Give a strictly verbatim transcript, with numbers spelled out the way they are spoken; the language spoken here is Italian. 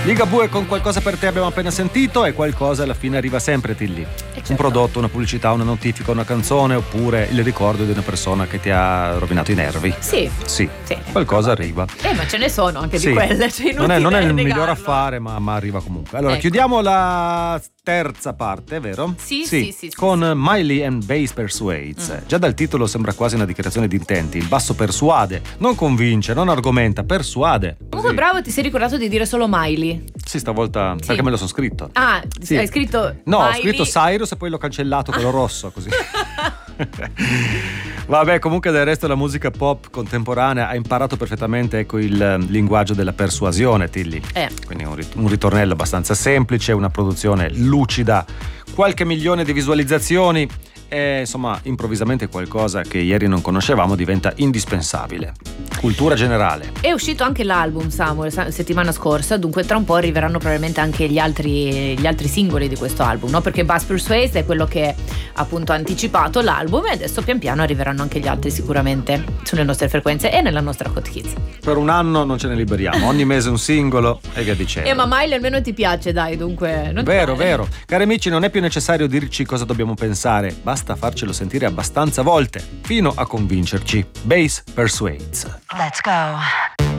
Ligabue con Qualcosa per te abbiamo appena sentito, e qualcosa alla fine arriva sempre, Tilly. certo. Un prodotto, una pubblicità, una notifica, una canzone, oppure il ricordo di una persona che ti ha rovinato i nervi. Sì. Sì, Sì. qualcosa arriva. Eh, ma ce ne sono anche Sì. di quelle. Cioè Non è, non è il inutile miglior negarlo. affare, ma, ma arriva comunque. Allora, Ecco. chiudiamo la terza parte, vero? Sì, sì, sì, sì, Con Miley and Bass Persuades. Mm. Già dal titolo sembra quasi una dichiarazione di intenti. Il basso persuade, non convince, non argomenta, persuade. Comunque Così. bravo, ti sei ricordato di dire solo Miley. Sì, stavolta, Sì. perché me lo sono scritto. Ah, Sì. hai scritto No, ho Miley. scritto Cyrus e poi l'ho cancellato quello rosso, così. Vabbè, comunque del resto la musica pop contemporanea ha imparato perfettamente, ecco, il eh, linguaggio della persuasione, Tilly. Eh. Quindi un, rit- un ritornello abbastanza semplice, una produzione lucida, qualche milione di visualizzazioni e insomma improvvisamente qualcosa che ieri non conoscevamo diventa indispensabile. Cultura generale. È uscito anche l'album, Samuel, sa- settimana scorsa, dunque tra un po' arriveranno probabilmente anche gli altri, gli altri singoli di questo album, no? Perché Bass Persuades è quello che appunto ha anticipato l'album, e adesso pian piano arriveranno anche gli altri sicuramente sulle nostre frequenze e nella nostra Hot Kids. Per un anno non ce ne liberiamo, ogni mese un singolo e via dicendo. Eh, ma Miley almeno ti piace, dai, dunque non ti Vero, male. vero. Cari amici, non è più necessario dirci cosa dobbiamo pensare, basta farcelo sentire abbastanza volte, fino a convincerci. Bass Persuades. Let's go.